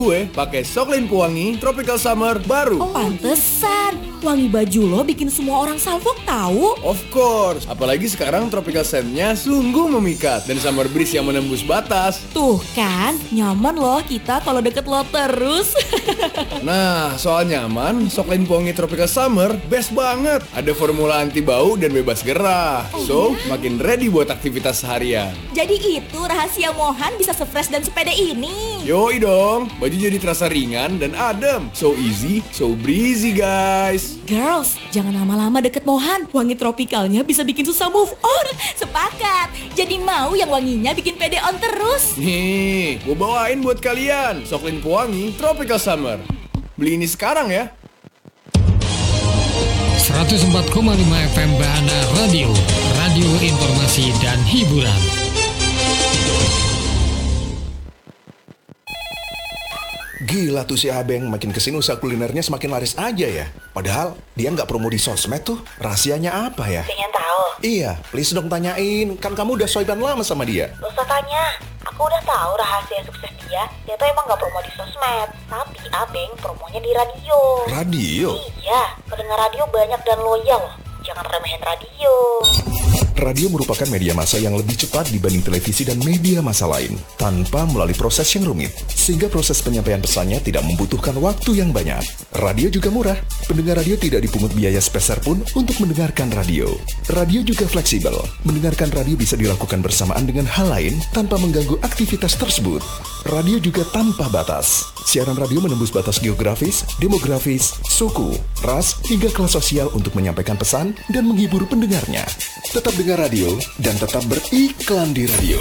Gue pakai Soklin Pewangi Tropical Summer baru. Oh, pantesan. Wangi baju lo bikin semua orang salfok tahu. Of course. Apalagi sekarang Tropical Scent-nya sungguh memikat. Dan Summer Breeze yang menembus batas. Tuh kan, nyaman loh kita kalau deket lo terus. Nah, soal nyaman, Soklin Pewangi Tropical Summer best banget. Ada formula anti bau dan bebas gerah. Makin ready buat aktivitas seharian. Jadi itu rahasia Mohan bisa se-fresh dan sepede ini. Yoi dong, baju jadi terasa ringan dan adem. So easy, so breezy guys. Girls, jangan lama-lama deket Mohan. Wangi tropikalnya bisa bikin susah move on. Sepakat. Jadi mau yang wanginya bikin pede on terus. Nih, gue bawain buat kalian Soklin Pewangi Tropical Summer. Beli ini sekarang ya. 104,5 FM Bahana Radio, radio informasi dan hiburan. Gila tuh si Abeng, makin kesini usaha kulinernya semakin laris aja ya. Padahal dia nggak promo di sosmed tuh. Rahasianya apa ya? Pengen tahu? Iya, please dong tanyain. Kan kamu udah soiban lama sama dia. Gak usah tanya. Aku udah tahu rahasia sukses dia. Dia tuh emang nggak promo di sosmed. Tapi Abeng promonya di radio. Radio? Iya, pendengar radio banyak dan loyal. Jangan remehin radio. Radio merupakan media massa yang lebih cepat dibanding televisi dan media massa lain, tanpa melalui proses yang rumit, sehingga proses penyampaian pesannya tidak membutuhkan waktu yang banyak. Radio juga murah, pendengar radio tidak dipungut biaya sepeser pun untuk mendengarkan radio. Radio juga fleksibel, mendengarkan radio bisa dilakukan bersamaan dengan hal lain tanpa mengganggu aktivitas tersebut. Radio juga tanpa batas. Siaran radio menembus batas geografis, demografis, suku, ras, hingga kelas sosial untuk menyampaikan pesan dan menghibur pendengarnya. Tetap dengar radio dan tetap beriklan di radio.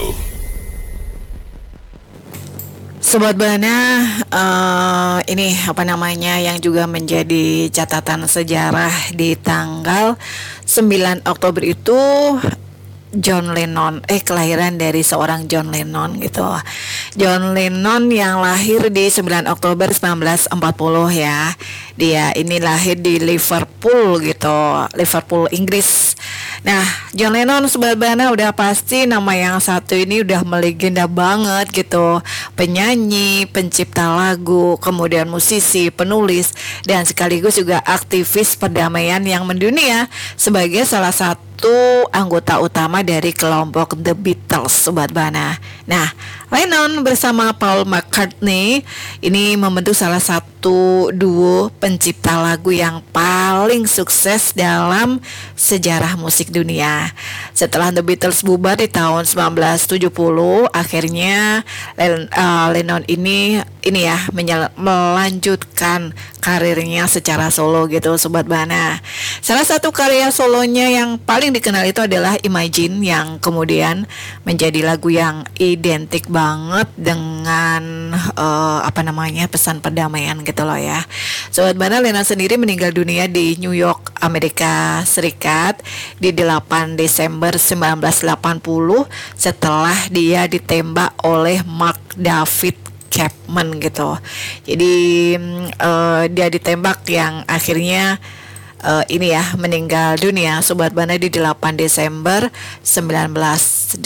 Sobat Bahana, ini apa namanya yang juga menjadi catatan sejarah di tanggal 9 Oktober itu John Lennon, kelahiran dari seorang John Lennon gitu. John Lennon yang lahir di 9 Oktober 1940 ya. Dia ini lahir di Liverpool gitu, Liverpool, Inggris. Nah, John Lennon Sobat Bahana udah pasti nama yang satu ini udah melegenda banget gitu. Penyanyi, pencipta lagu, kemudian musisi, penulis, dan sekaligus juga aktivis perdamaian yang mendunia sebagai salah satu anggota utama dari kelompok The Beatles, Sobat Bahana. Nah, Lennon bersama Paul McCartney ini membentuk salah satu duo pencipta lagu yang paling sukses dalam sejarah musik dunia. Setelah The Beatles bubar di tahun 1970, akhirnya Lennon ini ya melanjutkan karirnya secara solo gitu, Sobat Bahana. Salah satu karya solonya yang paling dikenal itu adalah Imagine, yang kemudian menjadi lagu yang identik banget dengan pesan perdamaian gitu loh ya. Sobat Bahana, Lennon sendiri meninggal dunia di New York, Amerika Serikat di 8 Desember 1980 setelah dia ditembak oleh Mark David Chapman gitu. Jadi dia ditembak yang akhirnya meninggal dunia, Sobat Bahana, di 8 Desember 1980.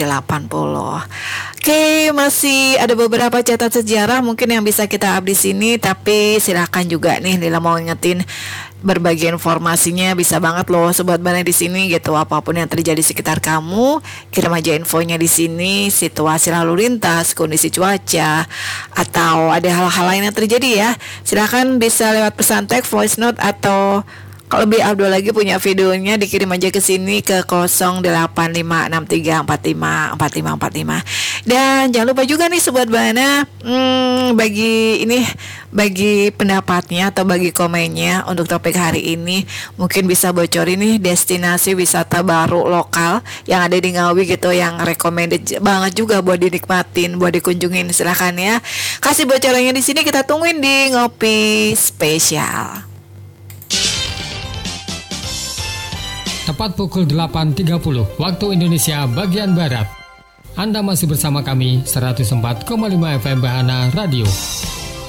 Oke, masih ada beberapa catatan sejarah mungkin yang bisa kita up di sini, tapi silakan juga nih Lila mau ingetin berbagi informasinya bisa banget loh Sobat Bahana di sini gitu. Apapun yang terjadi di sekitar kamu, kirim aja infonya di sini, situasi lalu lintas, kondisi cuaca, atau ada hal-hal lain yang terjadi ya. Silakan bisa lewat pesan teks, voice note, atau kalau lebih Abdul lagi punya videonya dikirim aja ke sini ke 085634545545. Dan jangan lupa juga nih Sobat Bahana, bagi pendapatnya atau bagi komennya untuk topik hari ini, mungkin bisa bocorin nih destinasi wisata baru lokal yang ada di Ngawi gitu, yang recommended banget juga buat dinikmatin, buat dikunjungin. Silakan ya, kasih bocorannya di sini, kita tungguin di Ngopi Spesial. Tepat pukul 8.30 waktu Indonesia bagian Barat. Anda masih bersama kami 104,5 FM Bahana Radio.